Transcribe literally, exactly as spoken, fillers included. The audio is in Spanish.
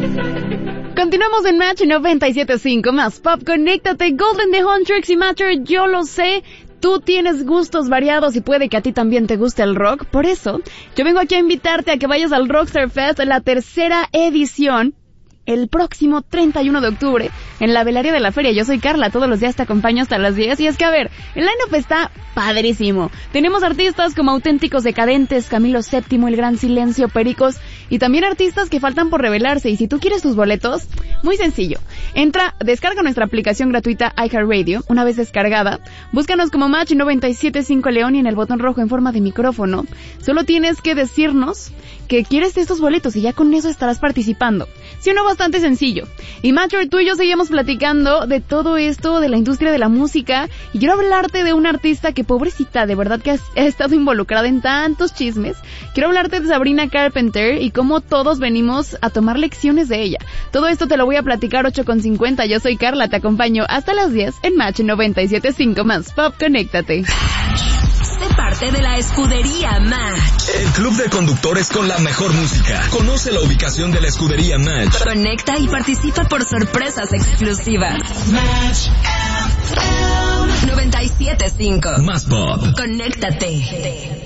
Continuamos en Match noventa y siete punto cinco, más pop, conéctate, Golden The Huntrix y Matter, yo lo sé. Tú tienes gustos variados y puede que a ti también te guste el rock. Por eso, yo vengo aquí a invitarte a que vayas al Rockstar Fest, la tercera edición, el próximo treinta y uno de octubre, en la velaria de la feria. Yo soy Carla, todos los días te acompaño hasta las diez. Y es que, a ver, el line-up está padrísimo. Tenemos artistas como Auténticos Decadentes, Camilo séptimo, El Gran Silencio, Pericos, y también artistas que faltan por revelarse. Y si tú quieres tus boletos, muy sencillo. Entra, descarga nuestra aplicación gratuita iHeartRadio. Una vez descargada, búscanos como Match noventa y siete punto cinco León y en el botón rojo en forma de micrófono. Solo tienes que decirnos que quieres estos boletos y ya con eso estarás participando. Si o no, bastante sencillo. Y Matter, tú y yo seguimos platicando de todo esto, de la industria de la música, y quiero hablarte de una artista que, pobrecita, de verdad que ha, ha estado involucrada en tantos chismes. Quiero hablarte de Sabrina Carpenter y cómo todos venimos a tomar lecciones de ella. Todo esto te lo voy a platicar ocho con cincuenta. Yo soy Carla, te acompaño hasta las diez en Match noventa y siete punto cinco, más pop, conéctate. Sé parte de la escudería Match. El club de conductores con la mejor música. Conoce la ubicación de la escudería Match. Conecta y participa por sorpresas exclusivas. Match noventa y siete punto cinco. Más pop. Conéctate.